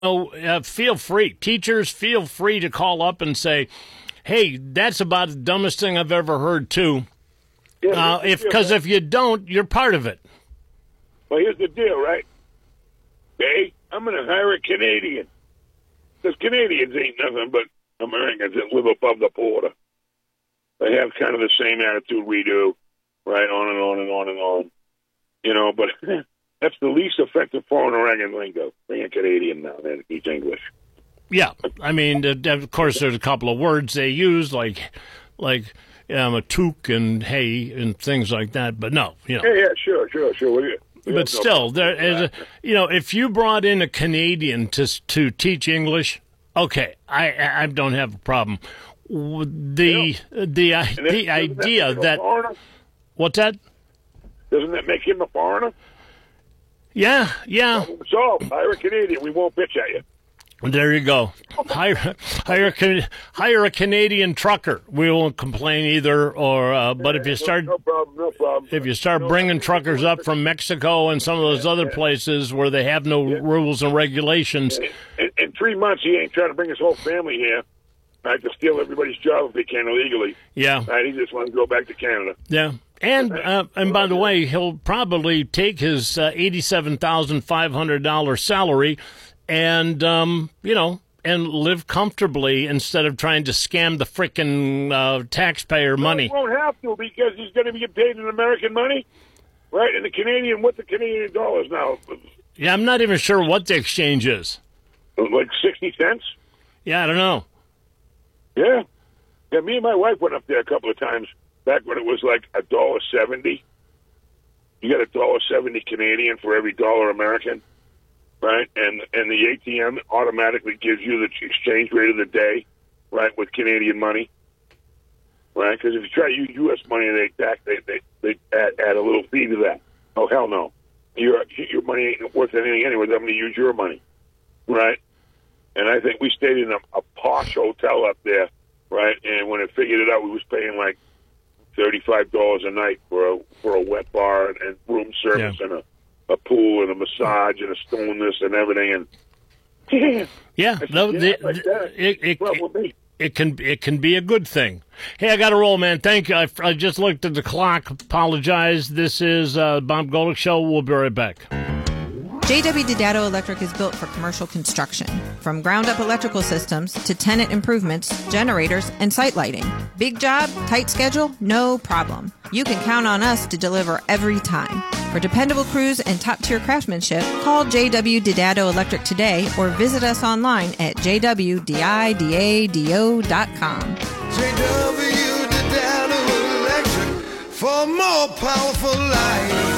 feel free. Teachers, feel free to call up and say, hey, that's about the dumbest thing I've ever heard, too. Because if you don't, you're part of it. Well, here's the deal, right? Okay, I'm going to hire a Canadian. Because Canadians ain't nothing but Americans that live above the border. They have kind of the same attitude we do, right? On and on and on and on. You know, but that's the least effective foreign Oregon lingo. Bring a Canadian now that speaks English. Yeah, I mean, of course, there's a couple of words they use, like a toque and hey and things like that. But no, you know. Yeah, sure. But still, if you brought in a Canadian to teach English, okay, I don't have a problem. The idea that what's that? Doesn't that make him a foreigner? Yeah. So hire a Canadian. We won't bitch at you. There you go. Hire a Canadian trucker. We won't complain either. But if you start, no problem. If you start bringing truckers up from Mexico and some of those other places where they have no rules and regulations, in 3 months he ain't trying to bring his whole family here, right, to steal everybody's job if they can illegally. Yeah, right. He just wants to go back to Canada. Yeah. And by the way, he'll probably take his $87,500 salary and and live comfortably instead of trying to scam the frickin' taxpayer money. He won't have to because he's going to be paid in American money, right? And the Canadian dollars now? Yeah, I'm not even sure what the exchange is. Like 60 cents? Yeah, I don't know. Yeah, me and my wife went up there a couple of times back when it was like $1.70. You got $1.70 Canadian for every dollar American. Right, and the ATM automatically gives you the exchange rate of the day, right, with Canadian money, right? Because if you try to use U.S. money, they add a little fee to that. Oh hell no, your money ain't worth anything anyway. I'm going to use your money, right? And I think we stayed in a posh hotel up there, right? And when I figured it out, we was paying like $35 a night for a wet bar and room service and a pool and a massage and a stone this and everything, and it can be a good thing. Hey, I got to roll, man. Thank you. I just looked at the clock. Apologize. This is Bob Golick Show. We'll be right back. J.W. Didato Electric is built for commercial construction, from ground-up electrical systems to tenant improvements, generators, and site lighting. Big job, tight schedule, no problem. You can count on us to deliver every time. For dependable crews and top-tier craftsmanship, call J.W. Didato Electric today or visit us online at jwdidado.com. J.W. Didato Electric for more powerful life.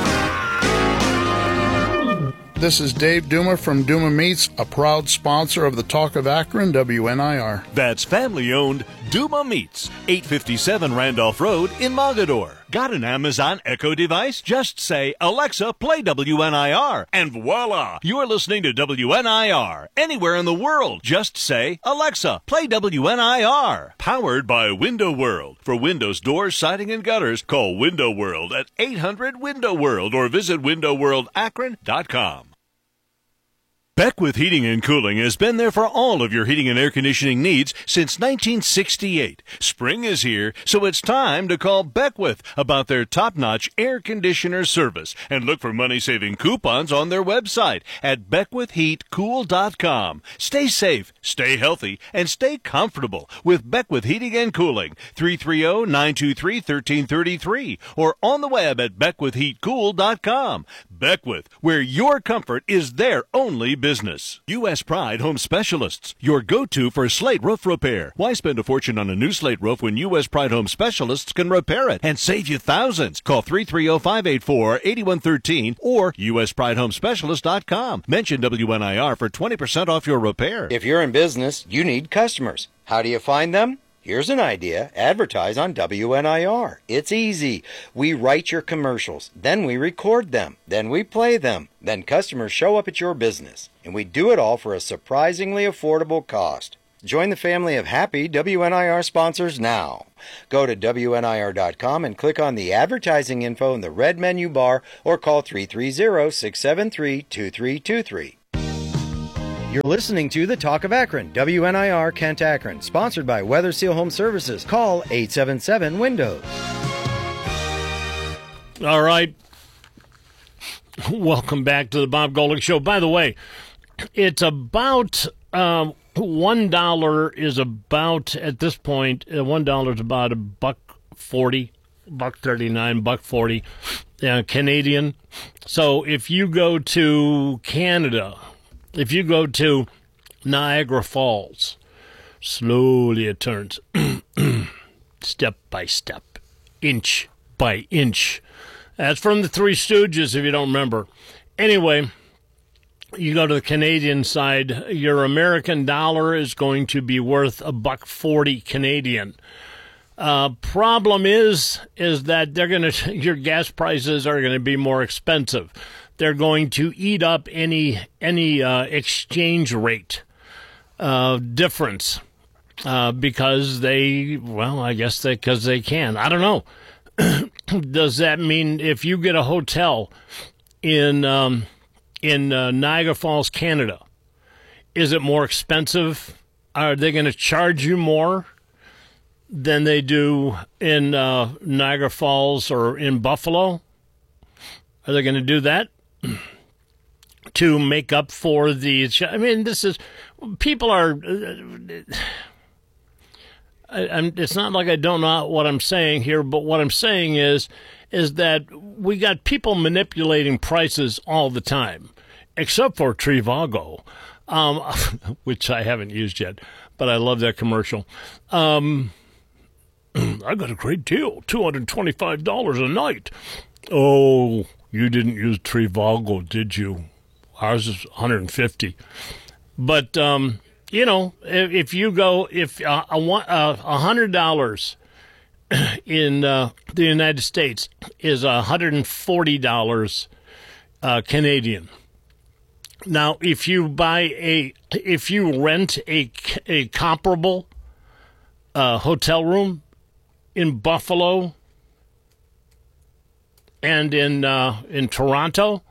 This is Dave Duma from Duma Meats, a proud sponsor of the Talk of Akron, WNIR. That's family-owned Duma Meats, 857 Randolph Road in Mogadore. Got an Amazon Echo device? Just say, Alexa, play WNIR, and voila, you're listening to WNIR. Anywhere in the world, just say, Alexa, play WNIR. Powered by Window World. For windows, doors, siding, and gutters, call Window World at 800-WINDOW-WORLD or visit windowworldakron.com. Beckwith Heating and Cooling has been there for all of your heating and air conditioning needs since 1968. Spring is here, so it's time to call Beckwith about their top-notch air conditioner service and look for money-saving coupons on their website at BeckwithHeatCool.com. Stay safe, stay healthy, and stay comfortable with Beckwith Heating and Cooling, 330-923-1333, or on the web at BeckwithHeatCool.com. Beckwith, where your comfort is their only business. U.S. Pride Home Specialists, your go-to for slate roof repair. Why spend a fortune on a new slate roof when U.S. Pride Home Specialists can repair it and save you thousands? Call 330-584-8113 or USPrideHomeSpecialist.com. Mention WNIR for 20% off your repair. If you're in business, you need customers. How do you find them? Here's an idea. Advertise on WNIR. It's easy. We write your commercials, then we record them, then we play them, then customers show up at your business. And we do it all for a surprisingly affordable cost. Join the family of happy WNIR sponsors now. Go to WNIR.com and click on the advertising info in the red menu bar or call 330-673-2323. You're listening to The Talk of Akron, WNIR Kent Akron, sponsored by Weather Seal Home Services. Call 877-WINDOWS. All right. Welcome back to the Bob Golick Show. By the way, it's about $1 is about, at this point, $1 is about $1.40, $1.39, $1.40 Canadian. So if you go to Canada, if you go to Niagara Falls, slowly it turns, step by step, inch by inch. That's from the Three Stooges, if you don't remember. Anyway, you go to the Canadian side, your American dollar is going to be worth $1.40 Canadian. Problem is that they're going to, your gas prices are going to be more expensive. They're going to eat up any exchange rate difference because because they can. I don't know. Does that mean if you get a hotel in Niagara Falls, Canada, is it more expensive? Are they going to charge you more than they do in Niagara Falls or in Buffalo? Are they going to do that to make up for the? I mean, this is people are. It's not like I don't know what I'm saying here, but what I'm saying is that we got people manipulating prices all the time, except for Trivago, which I haven't used yet, but I love that commercial. I got a great deal, $225 a night. Oh, you didn't use Trivago, did you? Ours is $150. But you know, if you go, if $100 in the United States is $140 Canadian. Now, if you rent a comparable hotel room in Buffalo and in Toronto,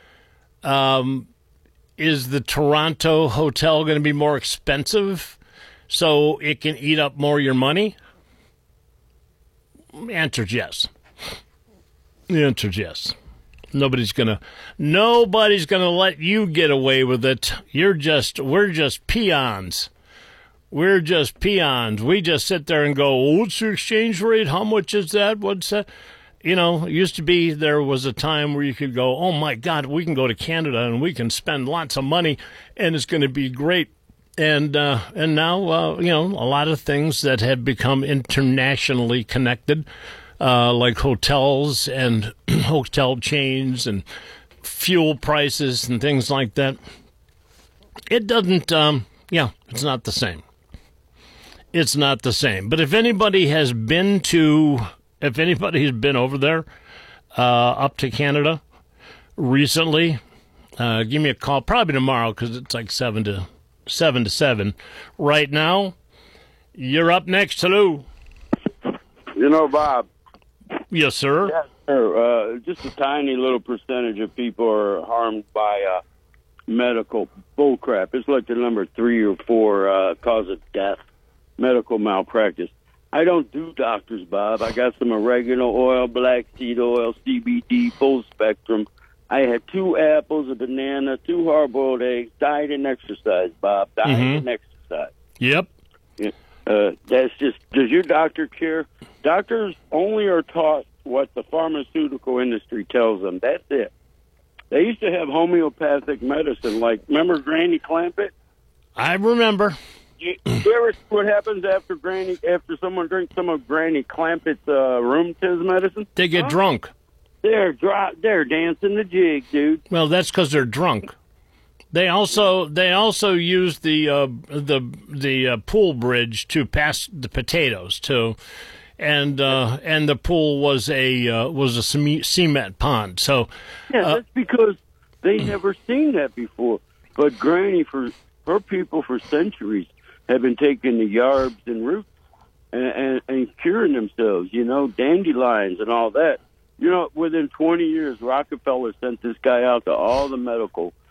is the Toronto hotel going to be more expensive so it can eat up more of your money? The answer is yes. The answer is yes. Nobody's gonna let you get away with it. We're just peons. We're just peons. We just sit there and go, oh, what's your exchange rate? How much is that? What's that? You know, it used to be there was a time where you could go, oh, my God, we can go to Canada and we can spend lots of money and it's going to be great. And now, you know, a lot of things that have become internationally connected, like hotels and hotel chains and fuel prices and things like that. It doesn't, it's not the same. It's not the same. But if anybody has been over there, up to Canada recently, give me a call, probably tomorrow, because it's like 7 to 7. Right now, you're up next. Hello. You know, Bob. Yes, sir. Yes, sir. Just a tiny little percentage of people are harmed by medical bullcrap. It's like the number 3 or 4 cause of death, medical malpractice. I don't do doctors, Bob. I got some oregano oil, black seed oil, CBD, full spectrum. I had 2 apples, a banana, 2 hard-boiled eggs, diet and exercise, Bob. Diet and exercise. Yep. That's just, does your doctor care? Doctors only are taught what the pharmaceutical industry tells them. That's it. They used to have homeopathic medicine, like, remember Granny Clampett? I remember. You ever see what happens after someone drinks some of Granny Clampett's rheumatism medicine? They get drunk. They're dancing the jig, dude. Well, that's because they're drunk. They also use the pool bridge to pass the potatoes to, and the pool was a cement pond. So that's because they never seen that before. But Granny, for her people for centuries, have been taking the yarbs and roots and curing themselves, you know, dandelions and all that. You know, within 20 years, Rockefeller sent this guy out to all the medical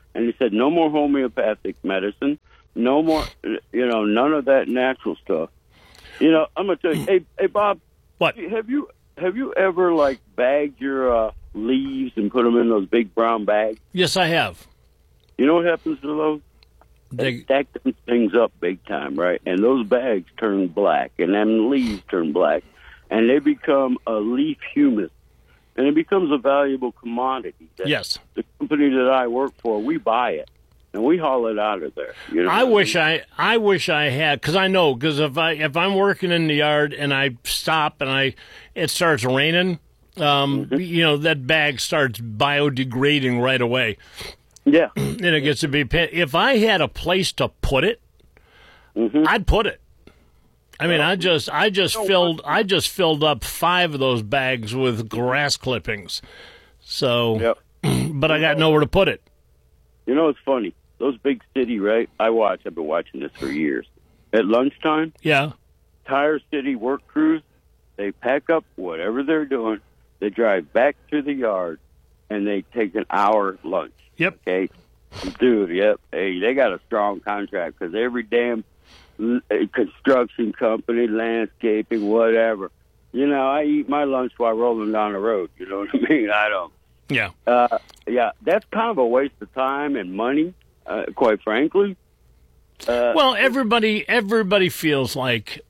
And he said, no more homeopathic medicine, no more, none of that natural stuff. I'm going to tell you, hey, Bob. What? Have you ever, like, bagged your leaves and put them in those big brown bags? Yes, I have. You know what happens to those? They stack them things up big time, right? And those bags turn black, and them leaves turn black, and they become a leaf humus, and it becomes a valuable commodity. Yes. The company that I work for, we buy it, and we haul it out of there. I wish I had, because if I'm working in the yard and I stop and it starts raining, that bag starts biodegrading right away. Yeah. And it gets to be, if I had a place to put it, I'd put it. I mean, I just filled up 5 of those bags with grass clippings. So, but I got nowhere to put it. You know, it's funny. Those big city, right? I've been watching this for years. At lunchtime, Tire City work crews, they pack up whatever they're doing, they drive back to the yard, and they take an hour lunch. Yep. Okay. Dude, yep. Hey, they got a strong contract because every damn construction company, landscaping, whatever. I eat my lunch while rolling down the road. You know what I mean? I don't. Yeah. That's kind of a waste of time and money, quite frankly. Well, everybody feels like,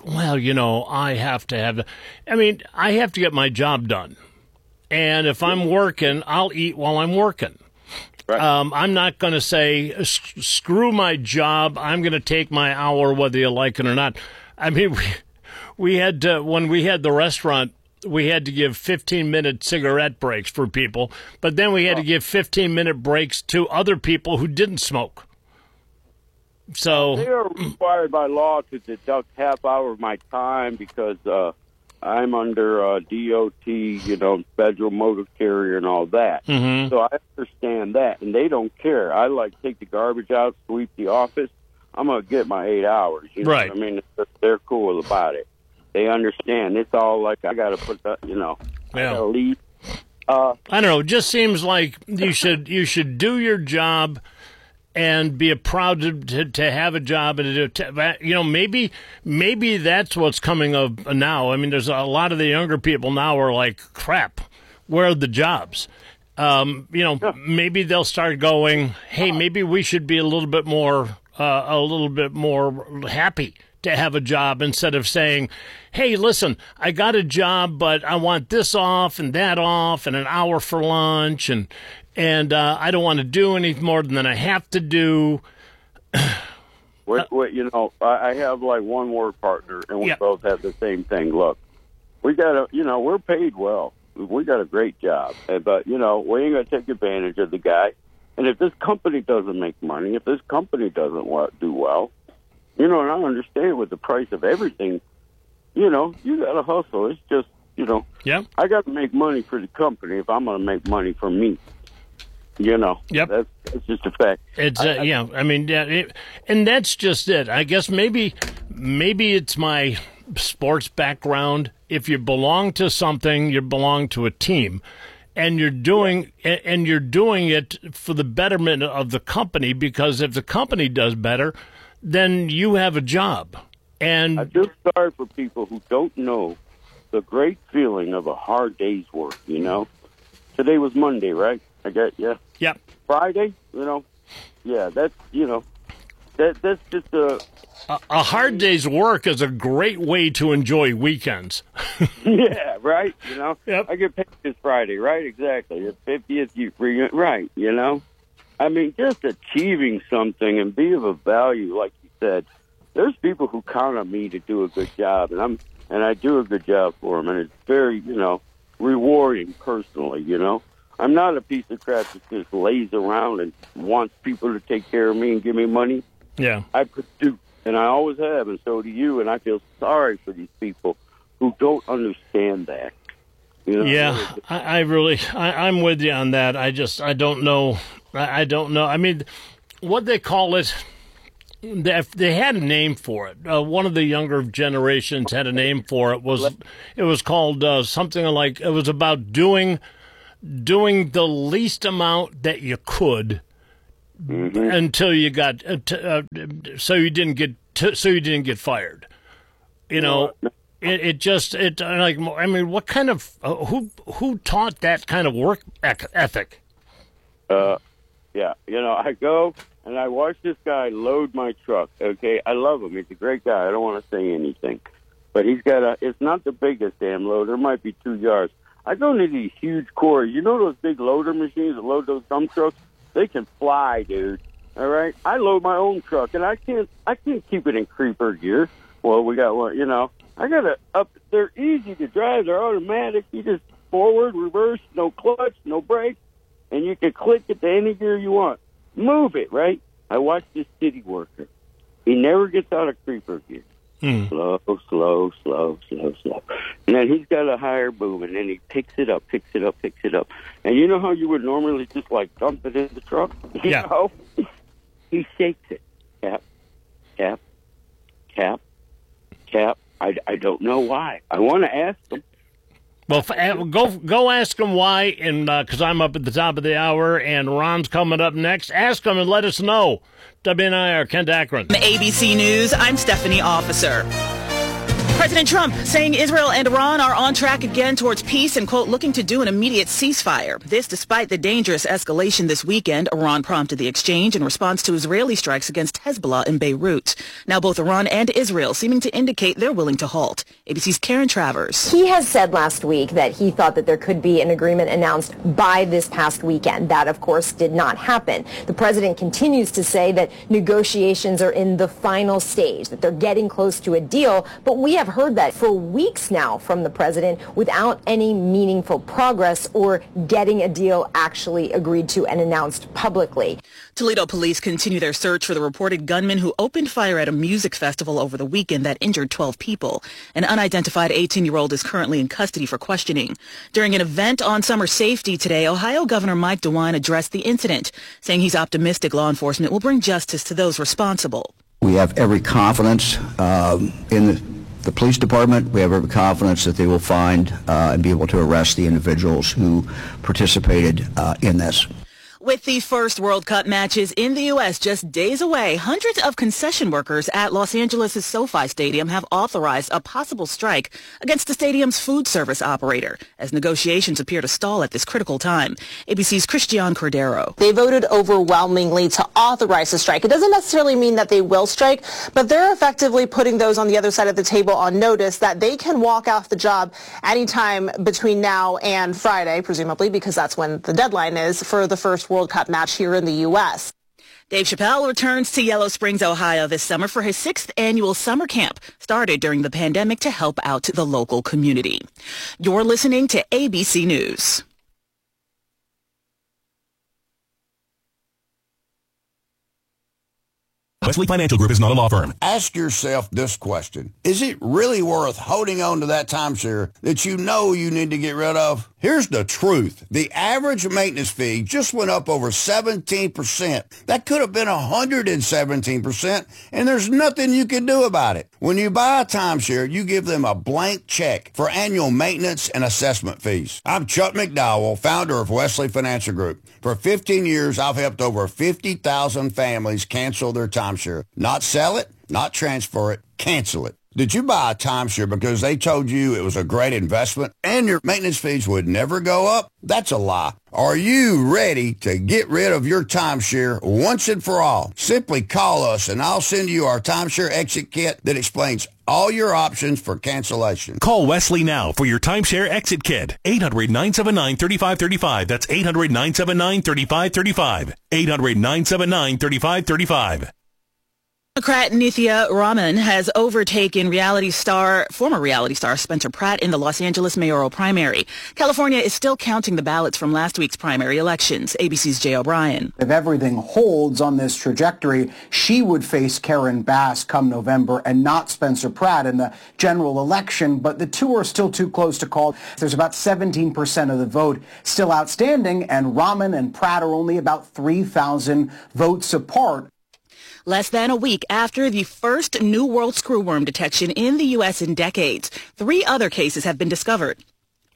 I have to have. I have to get my job done, and if I'm working, I'll eat while I'm working. Right. I'm not going to say, screw my job, I'm going to take my hour whether you like it or not. I mean, we had to, when we had the restaurant, we had to give 15-minute cigarette breaks for people, but then we had to give 15-minute breaks to other people who didn't smoke. So they are required by law to deduct half hour of my time because I'm under DOT, federal motor carrier and all that. Mm-hmm. So I understand that, and they don't care. I take the garbage out, sweep the office. I'm going to get my 8 hours. You know right. what I mean? They're cool about it. They understand. It's all like I got to put that, I got to leave. I don't know. It just seems like you should do your job and be proud to have a job and maybe that's what's coming up now. I mean, there's a lot of the younger people now are like, crap, where are the jobs? Maybe they'll start going, hey, maybe we should be a little bit more happy to have a job instead of saying, hey, listen, I got a job, but I want this off and that off and an hour for lunch and I don't want to do any more than I have to do. I have one work partner, and we both have the same thing. Look, we got we're paid well. We got a great job, but we ain't gonna take advantage of the guy. And if this company doesn't make money, if this company doesn't do well, and I understand with the price of everything, you got to hustle. It's just, I got to make money for the company if I'm going to make money for me. Yep. That's just a fact. It's and that's just it. I guess maybe it's my sports background. If you belong to something, you belong to a team, and you're doing it for the betterment of the company. Because if the company does better, then you have a job. And I feel sorry for people who don't know the great feeling of a hard day's work. Today was Monday, right? I guess, yeah. Yep. Friday, that's that's just a hard day's work is a great way to enjoy weekends. Yeah, right. Yep. I get paid this Friday, right? Exactly. The 50th, right? I mean, just achieving something and be of a value, like you said. There's people who count on me to do a good job, and I do a good job for them, and it's very, rewarding personally. I'm not a piece of crap that just lays around and wants people to take care of me and give me money. Yeah. I produce, and I always have, and so do you, and I feel sorry for these people who don't understand that. Yeah, I'm with you on that. I don't know. I don't know. I mean, what they call it, they had a name for it. One of the younger generations had a name for it. It was called something like, it was about doing the least amount that you could until you got so you didn't get fired. You know, I mean, what kind of who taught that kind of work ethic? Yeah, you know, I go and I watch this guy load my truck. Okay, I love him. He's a great guy. I don't want to say anything, but he's got it's not the biggest damn loader. It might be 2 yards. I go into these huge quarries. You know those big loader machines that load those dump trucks? They can fly, dude. All right, I load my own truck, and I can't keep it in creeper gear. Well, we got one, you know. I got they're easy to drive. They're automatic. You just forward, reverse, no clutch, no brakes, and you can click it to any gear you want. Move it, right? I watch this city worker. He never gets out of creeper gear. Slow. And then he's got a higher boom, and then he picks it up. And you know how you would normally just, like, dump it in the truck? You know? He shakes it. Tap. I don't know why. I want to ask him. Well, go ask him why, and because I'm up at the top of the hour, and Ron's coming up next. Ask him and let us know. WNIR, Kent Akron. ABC News, I'm Stephanie Officer. President Trump saying Israel and Iran are on track again towards peace and, quote, looking to do an immediate ceasefire. This despite the dangerous escalation this weekend. Iran prompted the exchange in response to Israeli strikes against Hezbollah in Beirut. Now both Iran and Israel seeming to indicate they're willing to halt. ABC's Karen Travers. He has said last week that he thought that there could be an agreement announced by this past weekend. That, of course, did not happen. The president continues to say that negotiations are in the final stage, that they're getting close to a deal, but we have heard that for weeks now from the president without any meaningful progress or getting a deal actually agreed to and announced publicly. Toledo police continue their search for the reported gunman who opened fire at a music festival over the weekend that injured 12 people. An unidentified 18-year-old is currently in custody for questioning. During an event on summer safety today, Ohio Governor Mike DeWine addressed the incident, saying he's optimistic law enforcement will bring justice to those responsible. We have every confidence in the police department. We have every confidence that they will find and be able to arrest the individuals who participated in this. With the first World Cup matches in the U.S. just days away, hundreds of concession workers at Los Angeles' SoFi Stadium have authorized a possible strike against the stadium's food service operator as negotiations appear to stall at this critical time. ABC's Christian Cordero. They voted overwhelmingly to authorize the strike. It doesn't necessarily mean that they will strike, but they're effectively putting those on the other side of the table on notice that they can walk off the job anytime between now and Friday, presumably, because that's when the deadline is for the first World Cup match here in the U.S. Dave Chappelle returns to Yellow Springs, Ohio this summer for his 6th annual summer camp, started during the pandemic to help out the local community. You're listening to ABC News. Wesley Financial Group is not a law firm. Ask yourself this question. Is it really worth holding on to that timeshare that you know you need to get rid of? Here's the truth. The average maintenance fee just went up over 17%. That could have been 117%, and there's nothing you can do about it. When you buy a timeshare, you give them a blank check for annual maintenance and assessment fees. I'm Chuck McDowell, founder of Wesley Financial Group. For 15 years, I've helped over 50,000 families cancel their timeshare. Not sell it, not transfer it, cancel it. Did you buy a timeshare because they told you it was a great investment and your maintenance fees would never go up? That's a lie. Are you ready to get rid of your timeshare once and for all? Simply call us and I'll send you our timeshare exit kit that explains all your options for cancellation. Call Wesley now for your timeshare exit kit. 800-979-3535. That's 800-979-3535. 800-979-3535. Democrat Nithya Raman has overtaken former reality star Spencer Pratt in the Los Angeles mayoral primary. California is still counting the ballots from last week's primary elections. ABC's Jay O'Brien. If everything holds on this trajectory, she would face Karen Bass come November and not Spencer Pratt in the general election, but the two are still too close to call. There's about 17% of the vote still outstanding, and Raman and Pratt are only about 3,000 votes apart. Less than a week after the first New World screwworm detection in the U.S. in decades, 3 other cases have been discovered.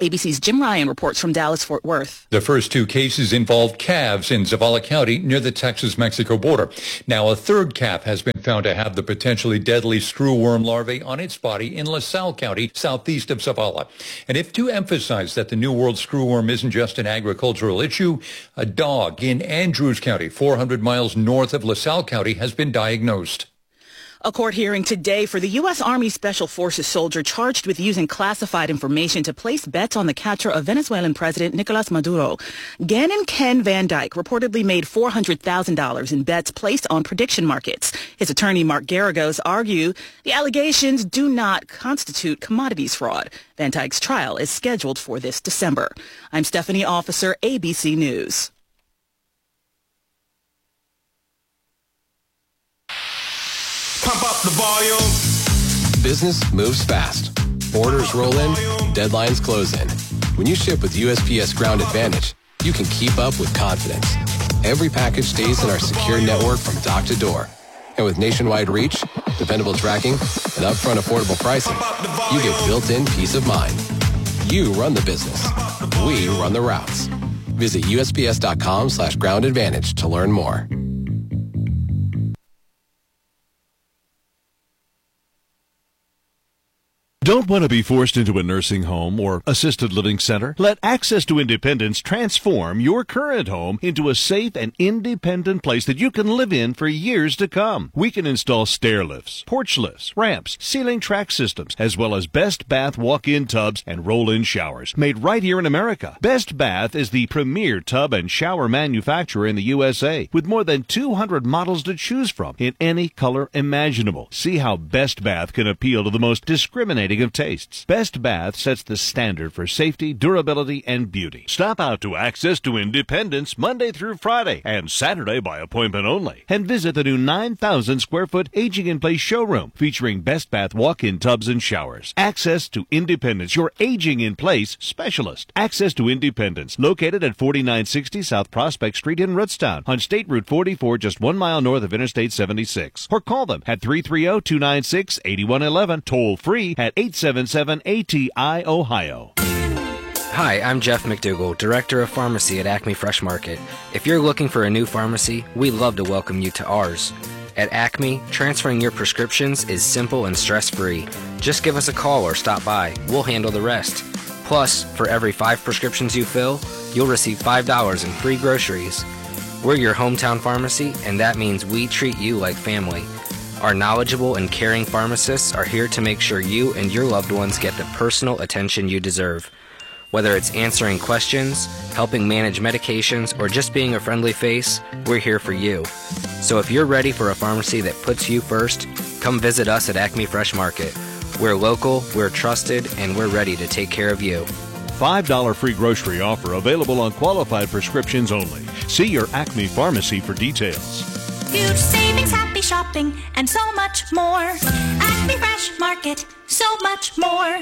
ABC's Jim Ryan reports from Dallas-Fort Worth. The first 2 cases involved calves in Zavala County near the Texas-Mexico border. Now, a third calf has been found to have the potentially deadly screwworm larvae on its body in LaSalle County, southeast of Zavala. And if to emphasize that the New World screwworm isn't just an agricultural issue, a dog in Andrews County, 400 miles north of LaSalle County, has been diagnosed. A court hearing today for the U.S. Army Special Forces soldier charged with using classified information to place bets on the capture of Venezuelan President Nicolas Maduro. Gannon Ken Van Dyke reportedly made $400,000 in bets placed on prediction markets. His attorney, Mark Garagos, argued the allegations do not constitute commodities fraud. Van Dyke's trial is scheduled for this December. I'm Stephanie Officer, ABC News. Pump up the volume. Business moves fast. Orders roll in, deadlines close in. When you ship with USPS Ground Advantage, you can keep up with confidence. Every package stays in our secure network from dock to door. And with nationwide reach, dependable tracking, and upfront affordable pricing, you get built-in peace of mind. You run the business. We run the routes. Visit USPS.com/Ground Advantage to learn more. Don't want to be forced into a nursing home or assisted living center? Let Access to Independence transform your current home into a safe and independent place that you can live in for years to come. We can install stair lifts, porch lifts, ramps, ceiling track systems, as well as Best Bath walk-in tubs and roll-in showers made right here in America. Best Bath is the premier tub and shower manufacturer in the USA with more than 200 models to choose from in any color imaginable. See how Best Bath can appeal to the most discriminating of tastes. Best Bath sets the standard for safety, durability, and beauty. Stop out to Access to Independence Monday through Friday and Saturday by appointment only. And visit the new 9,000 square foot Aging in Place showroom featuring Best Bath walk-in tubs and showers. Access to Independence, your Aging in Place specialist. Access to Independence, located at 4960 South Prospect Street in Rootstown on State Route 44, just 1 mile north of Interstate 76. Or call them at 330-296-8111, toll free at 877-ATI Ohio. Hi, I'm Jeff McDougall, Director of Pharmacy at Acme Fresh Market. If you're looking for a new pharmacy, we'd love to welcome you to ours. At Acme, transferring your prescriptions is simple and stress-free. Just give us a call or stop by. We'll handle the rest. Plus, for every 5 prescriptions you fill, you'll receive $5 in free groceries. We're your hometown pharmacy, and that means we treat you like family. Our knowledgeable and caring pharmacists are here to make sure you and your loved ones get the personal attention you deserve. Whether it's answering questions, helping manage medications, or just being a friendly face, we're here for you. So if you're ready for a pharmacy that puts you first, come visit us at Acme Fresh Market. We're local, we're trusted, and we're ready to take care of you. $5 free grocery offer available on qualified prescriptions only. See your Acme pharmacy for details. Huge savings, happy shopping, and so much more. Acme Fresh Market, so much more.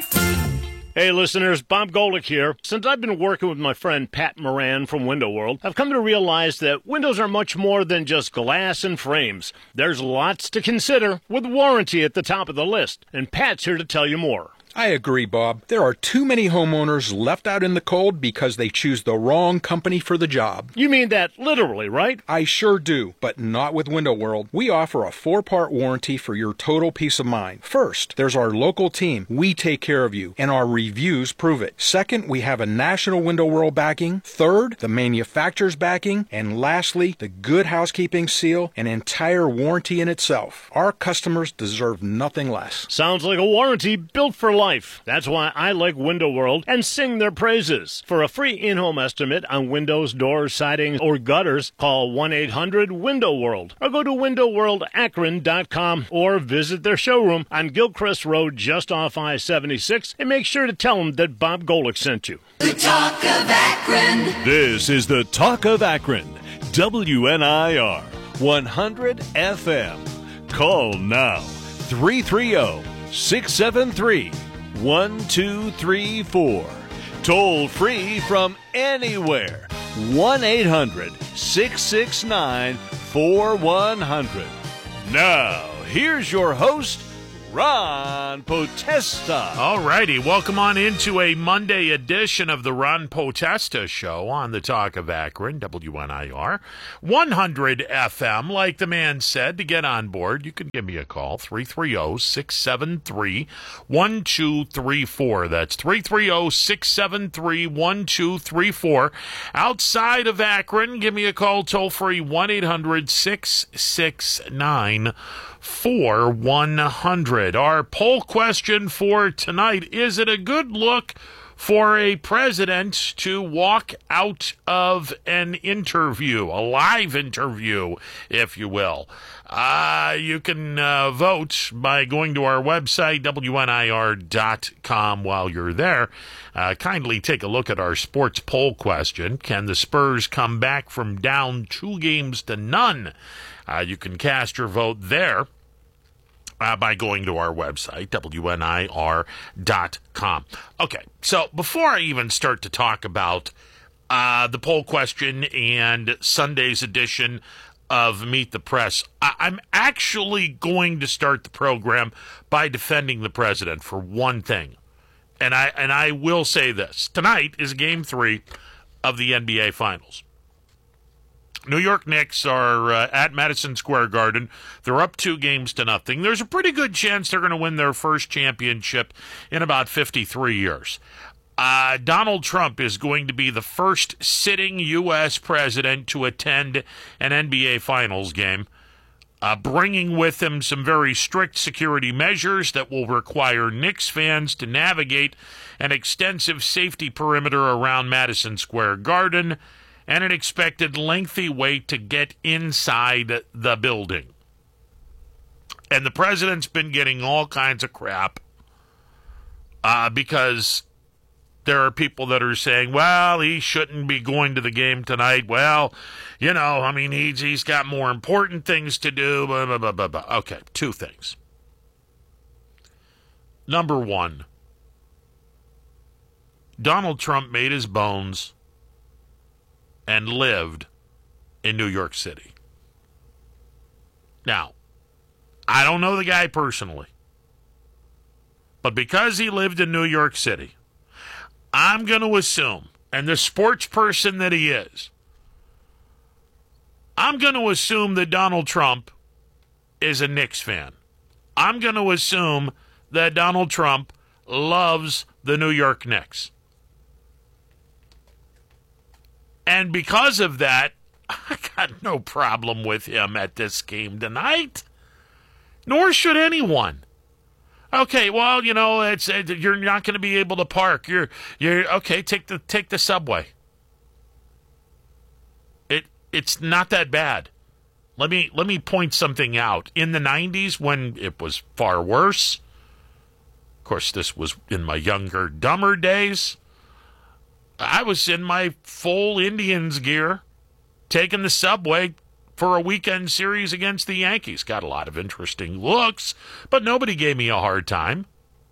Hey listeners, Bob Golick here. Since I've been working with my friend Pat Moran from Window World, I've come to realize that windows are much more than just glass and frames. There's lots to consider, with warranty at the top of the list, and Pat's here to tell you more. I agree, Bob. There are too many homeowners left out in the cold because they choose the wrong company for the job. You mean that literally, right? I sure do, but not with Window World. We offer a 4-part warranty for your total peace of mind. First, there's our local team. We take care of you, and our reviews prove it. Second, we have a national Window World backing. Third, the manufacturer's backing. And lastly, the Good Housekeeping seal, an entire warranty in itself. Our customers deserve nothing less. Sounds like a warranty built for life. That's why I like Window World and sing their praises. For a free in-home estimate on windows, doors, siding, or gutters, call 1-800-WINDOW-WORLD or go to windowworldakron.com or visit their showroom on Gilchrist Road just off I-76 and make sure to tell them that Bob Golick sent you. The Talk of Akron. This is the Talk of Akron, WNIR 100 FM. Call now, 330-673-1234. Toll free from anywhere. 1-800-669-4100. Now, here's your host, Ron Potesta. All righty, welcome on into a Monday edition of the Ron Potesta Show on the Talk of Akron, WNIR, 100 FM. Like the man said, to get on board, you can give me a call, 330-673-1234. That's 330-673-1234. Outside of Akron, give me a call toll-free, 1-800-669-4100. Our poll question for tonight: is it a good look for a president to walk out of an interview, a live interview, if you will? You can vote by going to our website, WNIR.com. While you're there, kindly take a look at our sports poll question. Can the Spurs come back from down 2-0? You can cast your vote there by going to our website, WNIR.com. Okay, so before I even start to talk about the poll question and Sunday's edition of Meet the Press, I'm actually going to start the program by defending the president for one thing. And I will say this. Tonight is Game 3 of the NBA Finals. New York Knicks are at Madison Square Garden. They're up 2-0. There's a pretty good chance they're going to win their first championship in about 53 years. Donald Trump is going to be the first sitting U.S. president to attend an NBA Finals game, bringing with him some very strict security measures that will require Knicks fans to navigate an extensive safety perimeter around Madison Square Garden and an expected lengthy wait to get inside the building. And the president's been getting all kinds of crap because there are people that are saying, well, he shouldn't be going to the game tonight. Well, you know, I mean, he's got more important things to do, blah, blah, blah, blah, blah. Okay, two things. Number one, Donald Trump made his bones and lived in New York City. Now, I don't know the guy personally, but because he lived in New York City, I'm going to assume, and the sports person that he is, I'm going to assume that Donald Trump is a Knicks fan. I'm going to assume that Donald Trump loves the New York Knicks. And because of that, I got no problem with him at this game tonight. Nor should anyone. Okay, well, you know, you're not going to be able to park. You're okay. Take the subway. It's not that bad. Let me point something out. In the 90s, when it was far worse, of course, this was in my younger, dumber days, I was in my full Indians gear, taking the subway for a weekend series against the Yankees. Got a lot of interesting looks, but nobody gave me a hard time.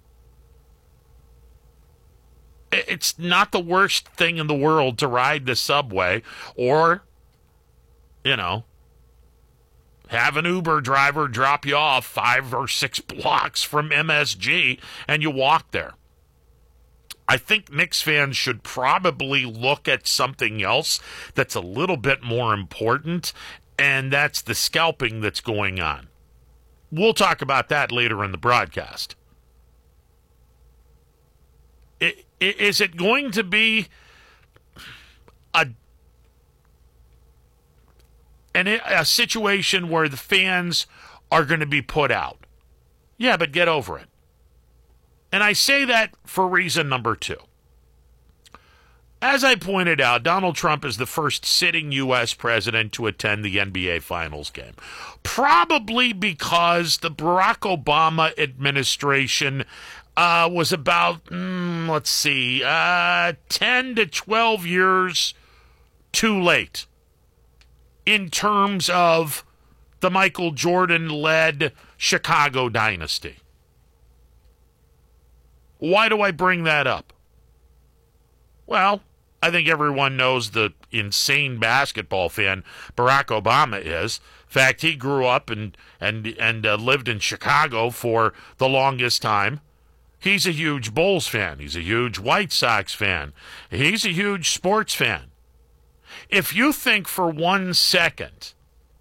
It's not the worst thing in the world to ride the subway or, you know, have an Uber driver drop you off 5 or 6 blocks from MSG and you walk there. I think Knicks fans should probably look at something else that's a little bit more important, and that's the scalping that's going on. We'll talk about that later in the broadcast. Is it going to be a situation where the fans are going to be put out? Yeah, but get over it. And I say that for reason number 2. As I pointed out, Donald Trump is the first sitting U.S. president to attend the NBA Finals game. Probably because the Barack Obama administration was about, 10 to 12 years too late in terms of the Michael Jordan-led Chicago dynasty. Why do I bring that up? Well, I think everyone knows the insane basketball fan Barack Obama is. fact, he grew up and lived in Chicago for the longest time. He's a huge Bulls fan. He's a huge White Sox fan. He's a huge sports fan. If you think for 1 second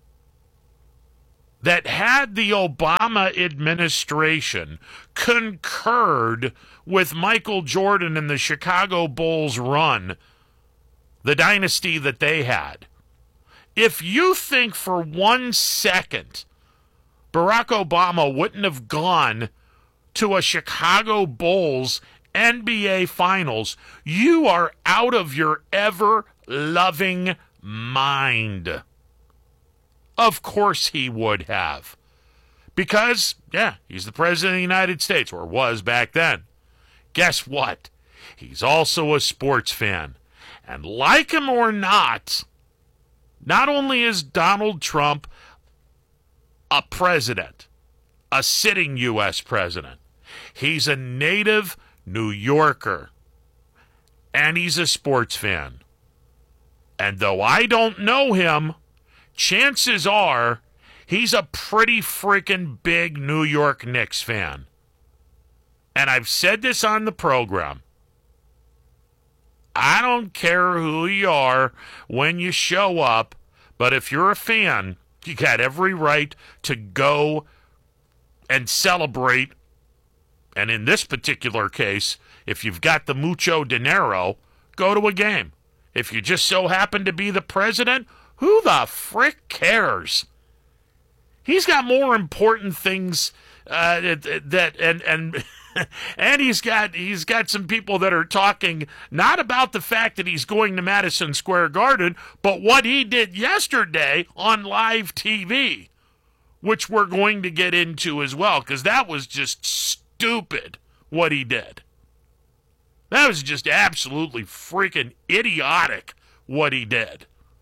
that had the Obama administration concurred with Michael Jordan and the Chicago Bulls run, the dynasty that they had, if you think for 1 second Barack Obama wouldn't have gone to a Chicago Bulls NBA Finals, you are out of your ever-loving mind. Of course he would have. Because, yeah, he's the President of the United States, or was back then. Guess what? He's also a sports fan. And like him or not only is Donald Trump a president, a sitting U.S. president, he's a native New Yorker. And he's a sports fan. And though I don't know him, chances are he's a pretty freaking big New York Knicks fan. And I've said this on the program. I don't care who you are when you show up, but if you're a fan, you got every right to go and celebrate. And in this particular case, if you've got the mucho dinero, go to a game. If you just so happen to be the president, who the frick cares? He's got more important things and he's got some people that are talking not about the fact that he's going to Madison Square Garden, but what he did yesterday on live TV, which we're going to get into as well, because that was just stupid what he did. That was just absolutely freaking idiotic what he did.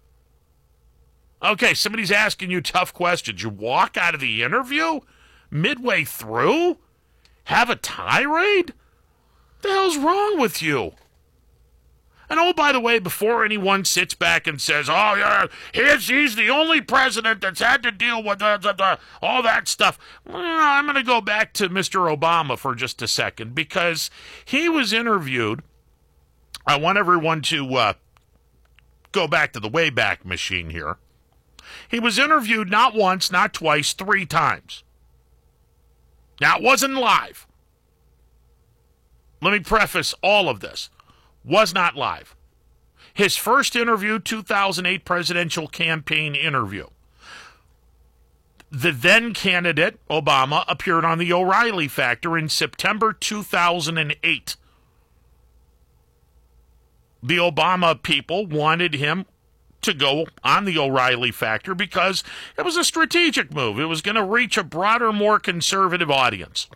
Okay, somebody's asking you tough questions. You walk out of the interview midway through? Have a tirade? What the hell's wrong with you? And oh, by the way, before anyone sits back and says, oh, yeah, he's the only president that's had to deal with all that stuff, well, I'm going to go back to Mr. Obama for just a second, because he was interviewed. I want everyone to go back to the Wayback Machine here. He was interviewed not once, not twice, 3 times. Now, it wasn't live. Let me preface all of this. Was not live. His first interview, 2008 presidential campaign interview. The then candidate, Obama, appeared on the O'Reilly Factor in September 2008. The Obama people wanted him to go on the O'Reilly Factor because it was a strategic move. It was going to reach a broader, more conservative audience.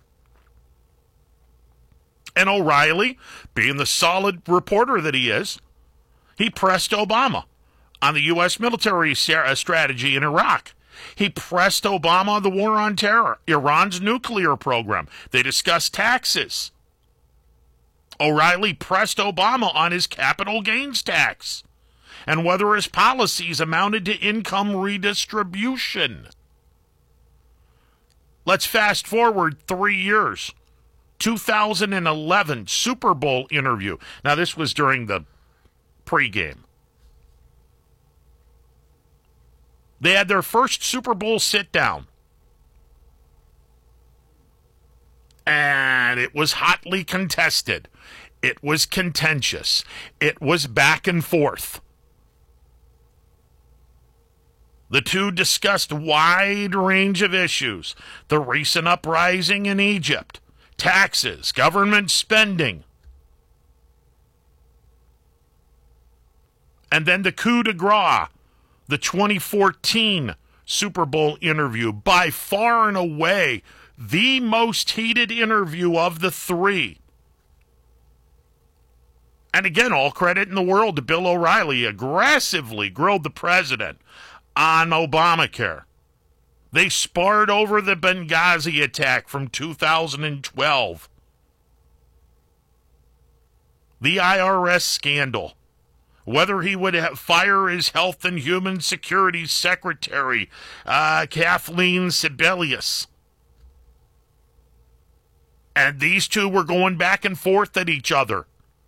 And O'Reilly, being the solid reporter that he is, he pressed Obama on the U.S. military strategy in Iraq. He pressed Obama on the war on terror, Iran's nuclear program. They discussed taxes. O'Reilly pressed Obama on his capital gains tax and whether his policies amounted to income redistribution. Let's fast forward 3 years. 2011 Super Bowl interview. Now, this was during the pregame. They had their first Super Bowl sit-down. And it was hotly contested. It was contentious. It was back and forth. The two discussed a wide range of issues. The recent uprising in Egypt, taxes, government spending, and then the coup de grace, the 2014 Super Bowl interview, by far and away the most heated interview of the 3. And again, all credit in the world to Bill O'Reilly. Aggressively grilled the president on Obamacare. They sparred over the Benghazi attack from 2012. The IRS scandal, whether he would fire his Health and Human Security Secretary, Kathleen Sebelius. And these two were going back and forth at each other.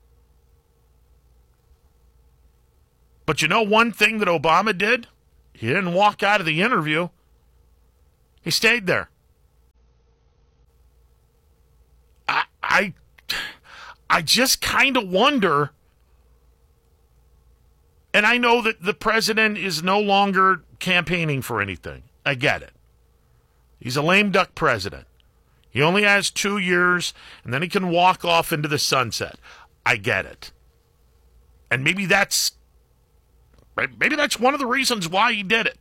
But you know one thing that Obama did? He didn't walk out of the interview. He stayed there. I just kind of wonder, and I know that the president is no longer campaigning for anything. I get it. He's a lame duck president. He only has 2 years, and then he can walk off into the sunset. I get it. And maybe that's one of the reasons why he did it.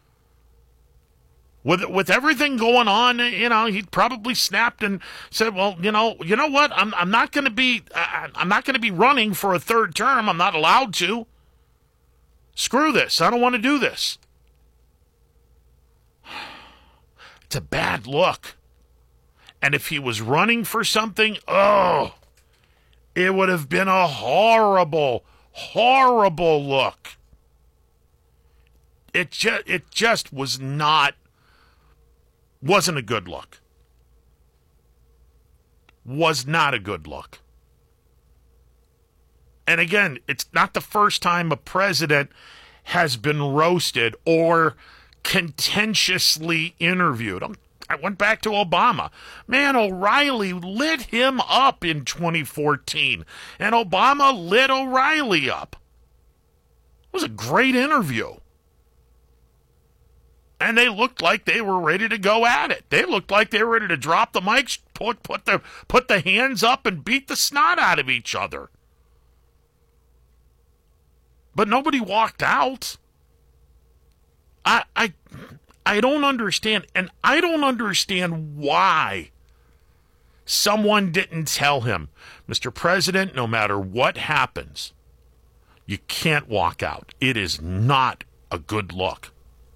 With everything going on, he probably snapped and said, "Well, you know what? I'm not going to be running for a third term. I'm not allowed to. Screw this. I don't want to do this." It's a bad look. And if he was running for something, it would have been a horrible, horrible look. It just wasn't a good look. Was not a good look. And again, it's not the first time a president has been roasted or contentiously interviewed. I went back to Obama. Man, O'Reilly lit him up in 2014, and Obama lit O'Reilly up. It was a great interview. And they looked like they were ready to go at it. They looked like they were ready to drop the mics, put the hands up, and beat the snot out of each other. But nobody walked out. I don't understand, and I don't understand why someone didn't tell him, Mr. President, no matter what happens, you can't walk out. It is not a good look.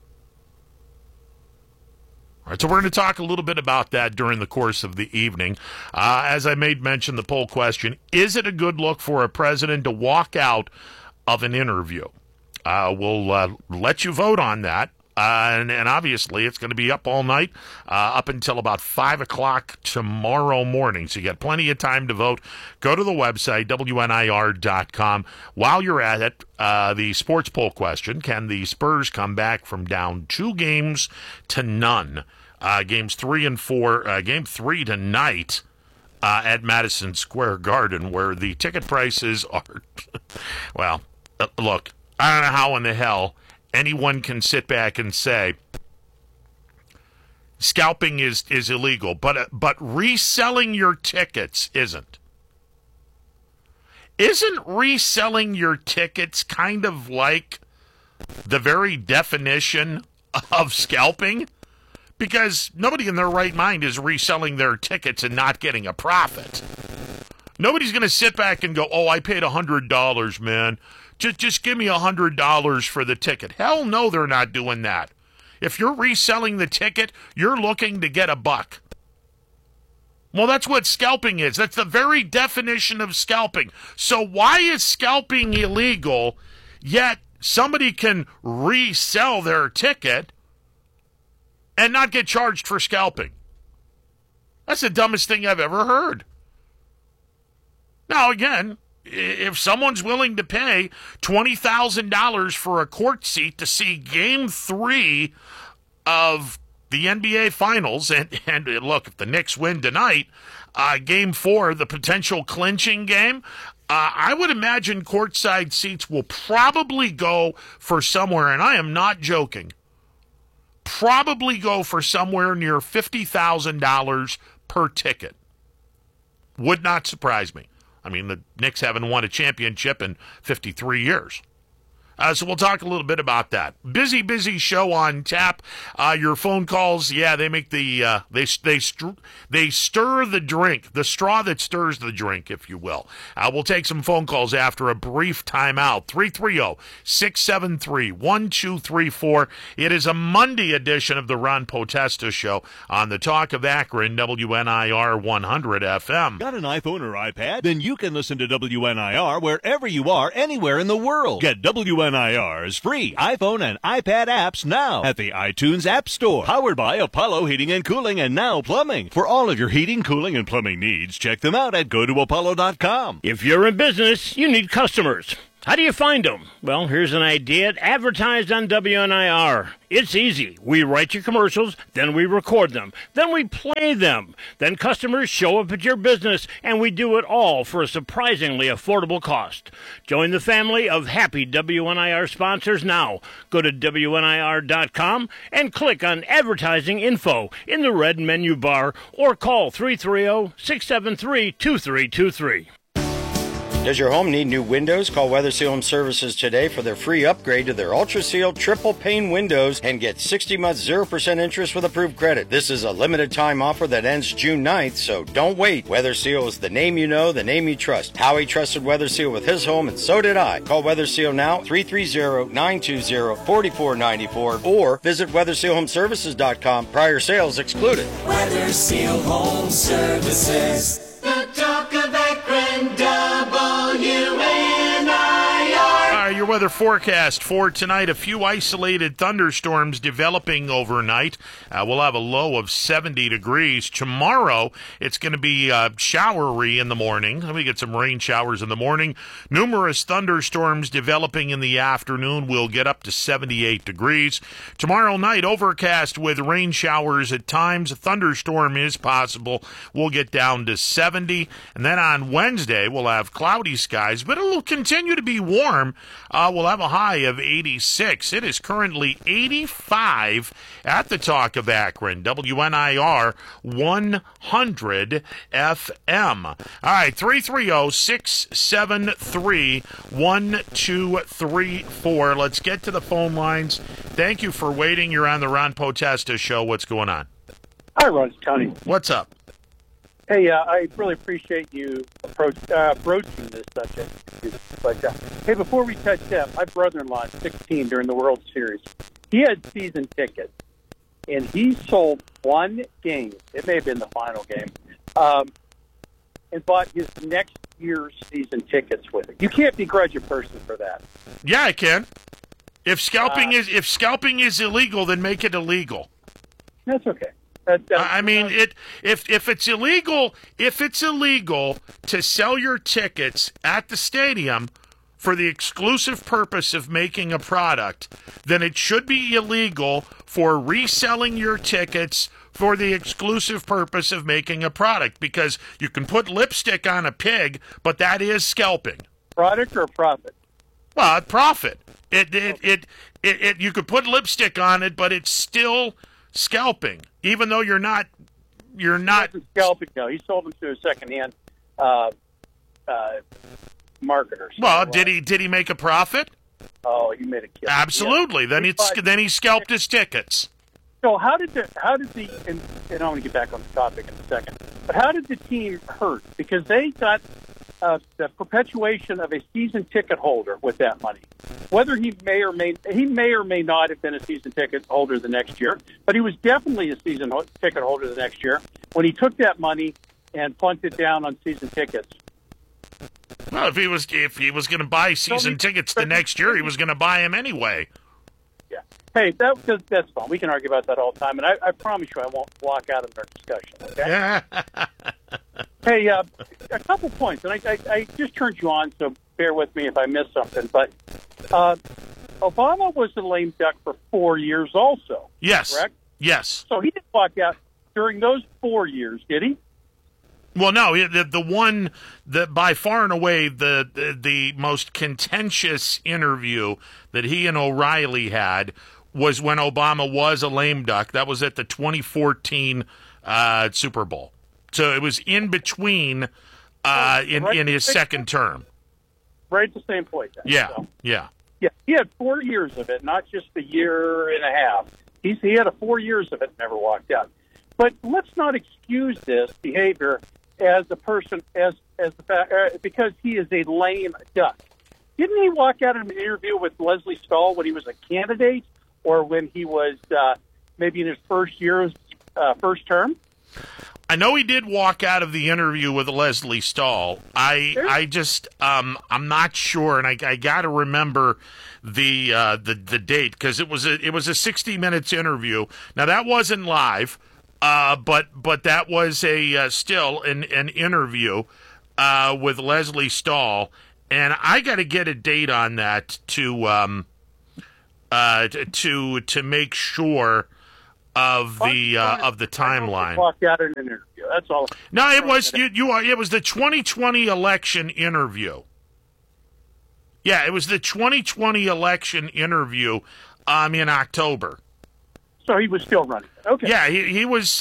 All right, so we're going to talk a little bit about that during the course of the evening. As I made mention, the poll question, is it a good look for a president to walk out of an interview? We'll let you vote on that. And obviously, it's going to be up all night, up until about 5 o'clock tomorrow morning. So you got plenty of time to vote. Go to the website, WNIR.com. While you're at it, the sports poll question, can the Spurs come back from down 2 games to none? Games 3 and 4, game 3 tonight at Madison Square Garden, where the ticket prices are, well, look, I don't know how in the hell anyone can sit back and say scalping is illegal, but reselling your tickets isn't. Isn't reselling your tickets kind of like the very definition of scalping? Because nobody in their right mind is reselling their tickets and not getting a profit. Nobody's going to sit back and go, "Oh, I paid $100, man. Just give me $100 for the ticket." Hell no, they're not doing that. If you're reselling the ticket, you're looking to get $1. Well, that's what scalping is. That's the very definition of scalping. So why is scalping illegal, yet somebody can resell their ticket and not get charged for scalping? That's the dumbest thing I've ever heard. Now, again, if someone's willing to pay $20,000 for a court seat to see Game 3 of the NBA Finals, and look, if the Knicks win tonight, Game 4, the potential clinching game, I would imagine courtside seats will probably go for somewhere, and I am not joking, probably go for somewhere near $50,000 per ticket. Would not surprise me. I mean, the Knicks haven't won a championship in 53 years. So we'll talk a little bit about that. Busy show on tap. Your phone calls, they make the they stir the drink, the straw that stirs the drink, if you will. We'll take some phone calls after a brief timeout. 330-673-1234. It is a Monday edition of the Ron Potesta Show on the Talk of Akron, WNIR 100 FM. Got an iPhone or iPad? Then you can listen to WNIR wherever you are, anywhere in the world. Get WNIR's free iPhone and iPad apps now at the iTunes App Store. Powered by Apollo Heating and Cooling and Now Plumbing. For all of your heating, cooling, and plumbing needs, check them out at gotoapollo.com. If you're in business, you need customers. How do you find them? Well, here's an idea. Advertise on WNIR. It's easy. We write your commercials, then we record them, then we play them. Then customers show up at your business, and we do it all for a surprisingly affordable cost. Join the family of happy WNIR sponsors now. Go to WNIR.com and click on Advertising Info in the red menu bar or call 330-673-2323. Does your home need new windows? Call Weather Seal Home Services today for their free upgrade to their Ultra Seal triple pane windows and get 60 months 0% interest with approved credit. This is a limited time offer that ends June 9th, so don't wait. Weather Seal is the name you know, the name you trust. Howie trusted Weather Seal with his home, and so did I. Call Weather Seal now, 330-920-4494, or visit WeatherSealHomeServices.com. Prior sales excluded. Weather Seal Home Services. The Talk of Akron, WNIR. Your weather forecast for tonight, a few isolated thunderstorms developing overnight. We'll have a low of 70 degrees. Tomorrow, it's going to be showery in the morning. We get some rain showers in the morning. Numerous thunderstorms developing in the afternoon. We'll get up to 78 degrees. Tomorrow night, overcast with rain showers at times. A thunderstorm is possible. We'll get down to 70. And then on Wednesday, we'll have cloudy skies, but it'll continue to be warm. We'll have a high of 86. It is currently 85 at the Talk of Akron, WNIR 100 FM. All right, 330-673-1234. Let's get to the phone lines. Thank you for waiting. You're on the Ron Potesta Show. What's going on? Hi, Ron. It's Tony. What's up? Hey, I really appreciate you broaching this subject. But hey, before we touch that, my brother-in-law is 16 during the World Series. He had season tickets, and he sold one game. It may have been the final game, and bought his next year's season tickets with it. You can't begrudge a person for that. Yeah, I can. If scalping is illegal, then make it illegal. That's okay. I mean, if it's illegal to sell your tickets at the stadium for the exclusive purpose of making a product, then it should be illegal for reselling your tickets for the exclusive purpose of making a product, because you can put lipstick on a pig, but that is scalping. Product or profit? Well, profit. You could put lipstick on it, but it's still scalping, even though you're not. He wasn't scalping. No, he sold them to a secondhand marketer. Well, did he make a profit? Oh, he made a kill. Absolutely. Yeah. Then he scalped his tickets. So how did the and I'm going to get back on the topic in a second, but how did the team hurt? Because they got the perpetuation of a season ticket holder with that money. Whether he may or may not have been a season ticket holder the next year, but he was definitely a season ticket holder the next year when he took that money and plunked it down on season tickets. Well, if he was going to buy season tickets the next year, he was going to buy them anyway. Yeah. Hey, that's fine. We can argue about that all the time, and I promise you I won't walk out of our discussion. Okay. Hey, a couple points, and I just turned you on, so bear with me if I miss something. But Obama was a lame duck for 4 years also. Yes. Correct? Yes. So he didn't walk out during those 4 years, did he? Well, no. The one that by far and away the most contentious interview that he and O'Reilly had was when Obama was a lame duck. That was at the 2014 Super Bowl. So it was in between in his second term. Right at the same point. Then, yeah, so. yeah. Yeah, he had 4 years of it, not just a year and a half. He had 4 years of it and never walked out. But let's not excuse this behavior as a person because he is a lame duck. Didn't he walk out in an interview with Leslie Stahl when he was a candidate, or when he was maybe in his first first term? I know he did walk out of the interview with Leslie Stahl. I'm not sure, and I got to remember the date, because it was a 60 minutes interview. Now that wasn't live, but that was still an interview with Leslie Stahl, and I got to get a date on that to make sure of the timeline. Walked out in an interview. That's all. No, it was it was the 2020 election interview. Yeah, it was the 2020 election interview in October. So he was still running. Okay. Yeah, he was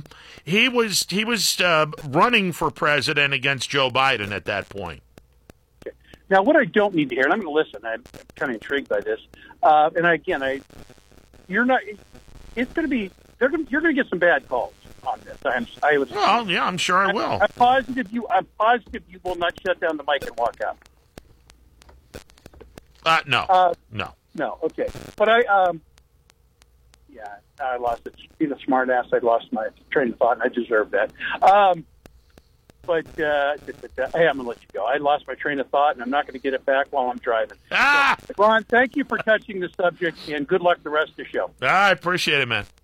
running for president against Joe Biden at that point. Okay. Now, what I don't need to hear, and I'm going to listen. I'm kind of intrigued by this. And again, you're not. It's going to be. You're going to get some bad calls on this. Well, yeah, I'm sure I will. I'm positive you will not shut down the mic and walk out. No. No. Okay. But I lost it. Being a smart ass, I lost my train of thought, and I deserve that. But hey, I'm going to let you go. I lost my train of thought, and I'm not going to get it back while I'm driving. So, Ron, thank you for touching the subject, and good luck the rest of the show. I appreciate it, man.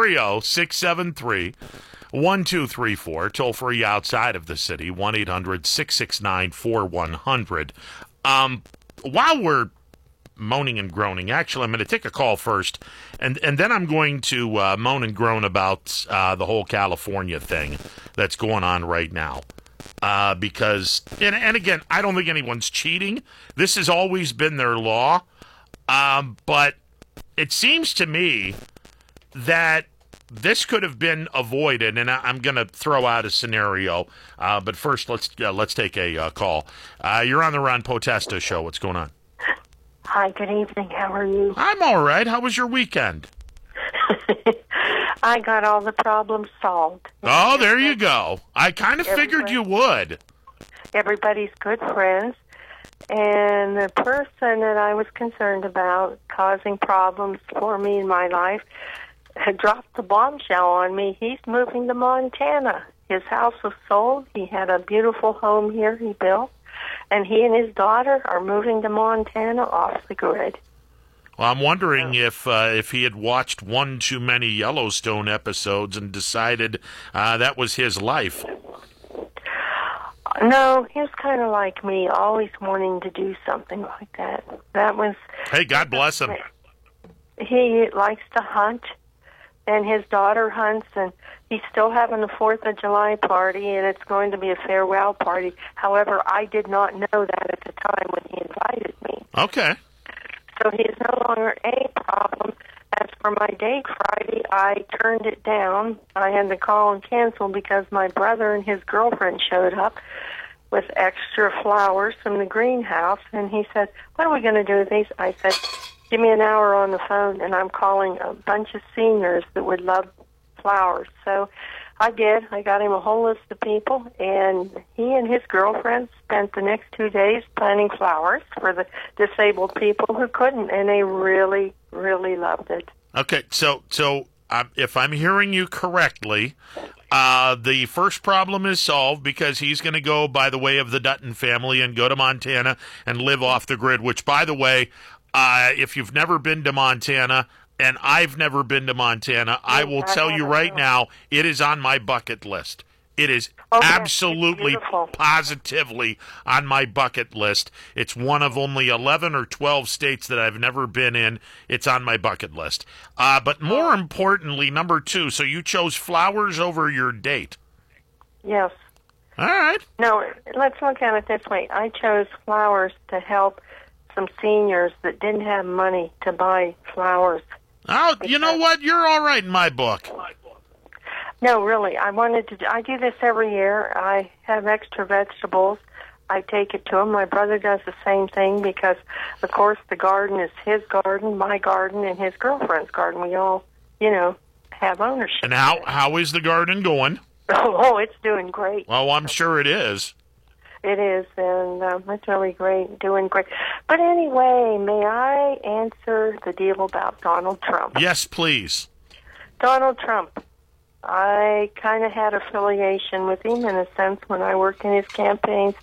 330-673-1234. Toll free outside of the city. 1-800-669-4100. While we're moaning and groaning, actually, I'm going to take a call first, and then I'm going to moan and groan about the whole California thing that's going on right now. Because, and again, I don't think anyone's cheating. This has always been their law. But it seems to me that this could have been avoided, and I'm going to throw out a scenario. But first, let's take a call. You're on the Ron Potesta Show. What's going on? Hi, good evening. How are you? I'm all right. How was your weekend? I got all the problems solved. Oh, there you go. I kind of figured you would. Everybody's good friends. And the person that I was concerned about causing problems for me in my life had dropped the bombshell on me. He's moving to Montana. His house was sold. He had a beautiful home here he built. And he and his daughter are moving to Montana off the grid. Well, I'm wondering if he had watched one too many Yellowstone episodes and decided that was his life. No, he was kind of like me, always wanting to do something like that. That was. Hey, God bless him. He likes to hunt, and his daughter hunts, and he's still having the 4th of July party, and it's going to be a farewell party. However, I did not know that at the time when he invited me. Okay. So he is no longer a problem. As for my date Friday, I turned it down. I had to call and cancel because my brother and his girlfriend showed up with extra flowers from the greenhouse, and he said, "What are we going to do with these?" I said, "Give me an hour on the phone, and I'm calling a bunch of seniors that would love flowers." So I did. I got him a whole list of people, and he and his girlfriend spent the next 2 days planting flowers for the disabled people who couldn't, and they really, really loved it. Okay, so if I'm hearing you correctly, the first problem is solved because he's going to go by the way of the Dutton family and go to Montana and live off the grid, which, by the way, if you've never been to Montana, and I've never been to Montana, I will tell you right now, it is on my bucket list. It is absolutely, positively on my bucket list. It's one of only 11 or 12 states that I've never been in. It's on my bucket list. But more importantly, number 2, so you chose flowers over your date. Yes. All right. No, let's look at it this way. I chose flowers to help some seniors that didn't have money to buy flowers. Oh, you know what? You're all right in my book. No, really. I do this every year. I have extra vegetables. I take it to him. My brother does the same thing because, of course, the garden is his garden, my garden, and his girlfriend's garden. We all, have ownership. And how is the garden going? Oh, it's doing great. Well, I'm sure it is. It is, and it's really great, doing great. But anyway, may I answer the deal about Donald Trump? Yes, please. Donald Trump. I kind of had affiliation with him in a sense when I worked in his campaigns.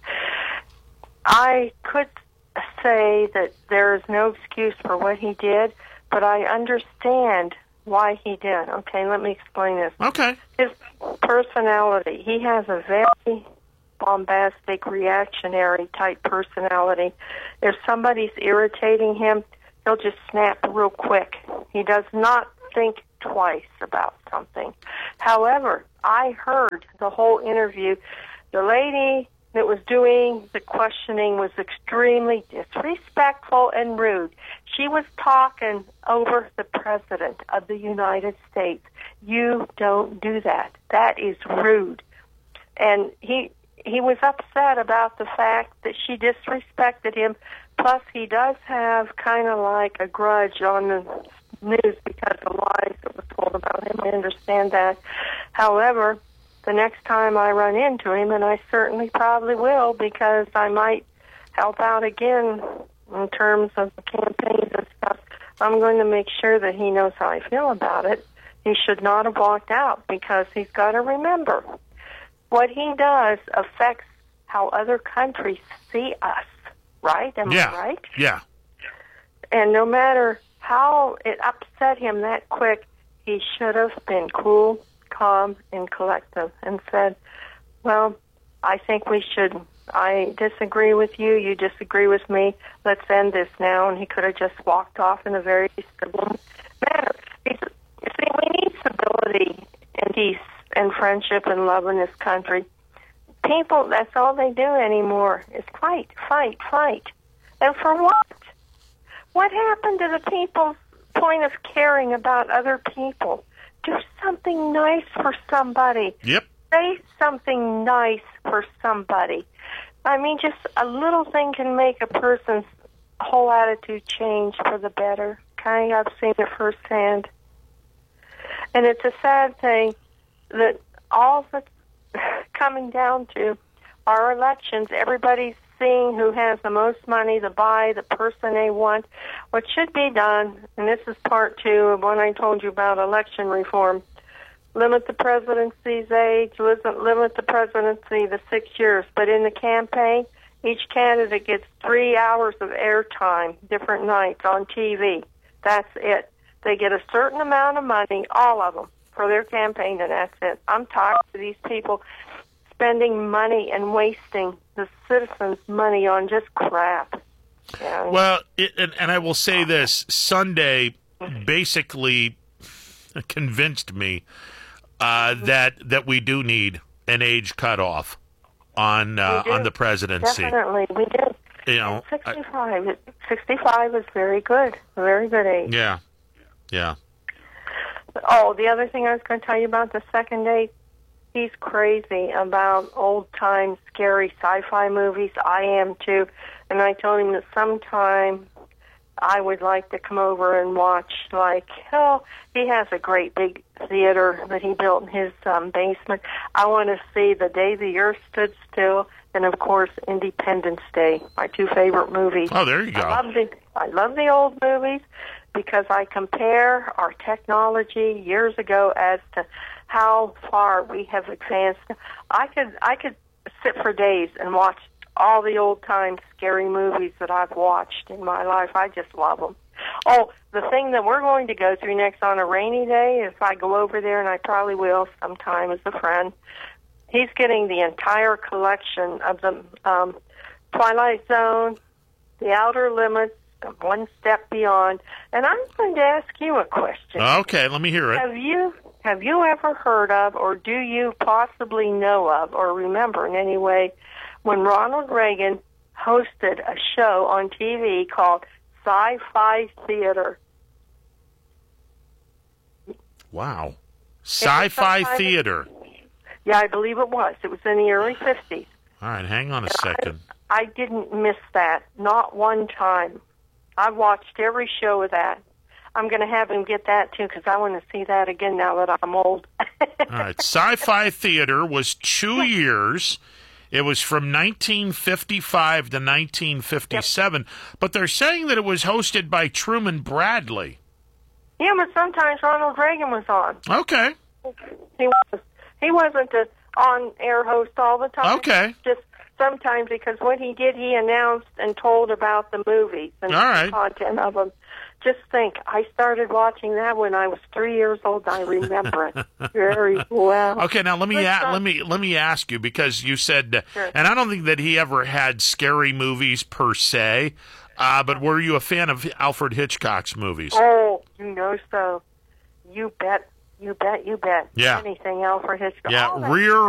I could say that there is no excuse for what he did, but I understand why he did. Okay, let me explain this. Okay. His personality. He has a very bombastic, reactionary type personality. If somebody's irritating him, he'll just snap real quick. He does not think twice about something. However, I heard the whole interview. The lady that was doing the questioning was extremely disrespectful and rude. She was talking over the President of the United States. You don't do that. That is rude. And he was upset about the fact that she disrespected him. Plus, he does have kind of like a grudge on the news because of lies that were told about him. I understand that. However, the next time I run into him, and I certainly probably will because I might help out again in terms of campaigns and stuff, I'm going to make sure that he knows how I feel about it. He should not have walked out because he's got to remember what he does affects how other countries see us, right? Am I right? Yeah. And no matter how it upset him that quick, he should have been cool, calm, and collective and said, well, I think I disagree with you, you disagree with me, let's end this now. And he could have just walked off in a very civil manner. You see, we need stability and peace and friendship and love in this country. People, that's all they do anymore is fight, fight, fight. And for what? What happened to the people's point of caring about other people? Do something nice for somebody. Yep. Say something nice for somebody. I mean, just a little thing can make a person's whole attitude change for the better. Okay, I've seen it firsthand. And it's a sad thing that all that's coming down to our elections, everybody's seeing who has the most money to buy the person they want. What should be done, and this is part 2 of what I told you about election reform, limit the presidency's age, limit the presidency to 6 years. But in the campaign, each candidate gets 3 hours of airtime, different nights on TV. That's it. They get a certain amount of money, all of them, for their campaign, and that's it. I'm tired of these people spending money and wasting the citizens' money on just crap. Yeah. Well, and I will say this, Sunday basically convinced me that we do need an age cutoff on the presidency. Definitely, we do. You know, 65 is very good, a very good age. Yeah, yeah. Oh, the other thing I was going to tell you about the second date, he's crazy about old-time scary sci-fi movies. I am too. And I told him that sometime I would like to come over and watch, he has a great big theater that he built in his basement. I want to see The Day the Earth Stood Still and, of course, Independence Day, my 2 favorite movies. Oh, there you go. I love the old movies because I compare our technology years ago as to how far we have advanced. I could sit for days and watch all the old-time scary movies that I've watched in my life. I just love them. Oh, the thing that we're going to go through next on a rainy day, if I go over there, and I probably will sometime as a friend, he's getting the entire collection of the Twilight Zone, The Outer Limits, One Step Beyond. And I'm going to ask you a question. Okay, let me hear it. Have you ever heard of, or do you possibly know of, or remember in any way, when Ronald Reagan hosted a show on TV called Sci-Fi Theater? Wow. Sci-Fi Theater. Yeah, I believe it was. It was in the early 50s. All right, hang on a second. I didn't miss that, not one time. I watched every show of that. I'm going to have him get that, too, because I want to see that again now that I'm old. All right, Sci-Fi Theater was 2 years. It was from 1955 to 1957, but they're saying that it was hosted by Truman Bradley. Yeah, but sometimes Ronald Reagan was on. Okay. He wasn't an on-air host all the time. Okay. Just sometimes, because when he did, he announced and told about the movies and the content of them. Just think, I started watching that when I was 3 years old. I remember it very well. Okay, now let me ask you, because you said, and I don't think that he ever had scary movies per se, but were you a fan of Alfred Hitchcock's movies? Oh, you know so. You bet. You bet. Yeah. Anything Alfred Hitchcock. Yeah, Rear